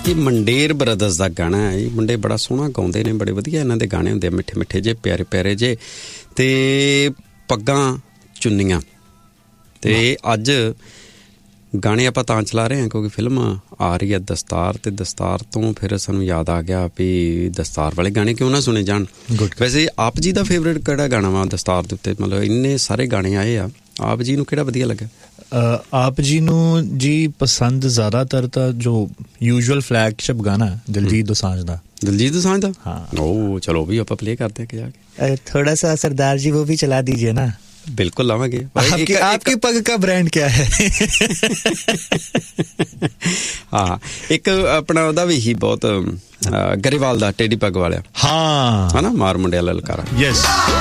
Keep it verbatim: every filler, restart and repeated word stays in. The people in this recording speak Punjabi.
ਇਹ ਮੰਡੇਰ ਬ੍ਰਦਰਸ ਦਾ ਗਾਣਾ ਹੈ। ਇਹ ਮੁੰਡੇ ਬੜਾ ਸੋਹਣਾ ਗਾਉਂਦੇ ਨੇ, ਬੜੇ ਵਧੀਆ ਇਹਨਾਂ ਦੇ ਗਾਣੇ ਹੁੰਦੇ ਆ, ਮਿੱਠੇ ਮਿੱਠੇ ਜੇ, ਪਿਆਰੇ ਪਿਆਰੇ ਜੇ, ਅਤੇ ਪੱਗਾਂ ਚੁੰਨੀਆਂ। ਅਤੇ ਅੱਜ ਗਾਣੇ ਆਪਾਂ ਤਾਂ ਚਲਾ ਰਹੇ ਹਾਂ ਕਿਉਂਕਿ ਫਿਲਮ ਆ ਰਹੀ ਹੈ ਦਸਤਾਰ, ਅਤੇ ਦਸਤਾਰ ਤੋਂ ਫਿਰ ਸਾਨੂੰ ਯਾਦ ਆ ਗਿਆ ਵੀ ਦਸਤਾਰ ਵਾਲੇ ਗਾਣੇ ਕਿਉਂ ਨਾ ਸੁਣੇ ਜਾਣ। ਵੈਸੇ ਆਪ ਜੀ ਦਾ ਫੇਵਰੇਟ ਕਿਹੜਾ ਗਾਣਾ ਵਾ ਦਸਤਾਰ ਦੇ ਉੱਤੇ? ਮਤਲਬ ਇੰਨੇ ਸਾਰੇ ਗਾਣੇ ਆਏ ਆ, ਆਪ ਜੀ ਨੂੰ ਕਿਹੜਾ ਵਧੀਆ ਲੱਗਾ? ਆਪ ਜੀ ਨੂੰ ਜੀ ਪਸੰਦ ਜ਼ਿਆਦਾਤਰ ਤਾਂ ਜੋ ਯੂਜੂਅਲ ਫਲੈਗਸ਼ਿਪ ਗਾਣਾ ਦਿਲਜੀਤ ਦੋਸਾਂਝ ਦਾ। ਦਿਲਜੀਤ ਦੋਸਾਂਝ ਦਾ? ਹਾਂ। ਉਹ ਚਲੋ ਵੀ ਆਪਾਂ ਪਲੇ ਕਰਦੇ ਕਿ ਜਾ ਕੇ ਥੋੜਾ ਸਾ ਸਰਦਾਰ ਜੀ वो भी चला दीजिए ना। बिल्कुल लावांगे। आपकी आपकी पग का ब्रांड क्या है? हाँ, एक अपना ਉਹਦਾ ਵੀ ਹੀ ਬਹੁਤ ਗਰੇਵਾਲ ਦਾ ਟੇਡੀ ਪੱਗ ਵਾਲਿਆ। ਹਾਂ, ਹਨਾ, ਮਾਰ ਮੁੰਡਿਆ ਲਲਕਾਰਾ। ਯੈਸ।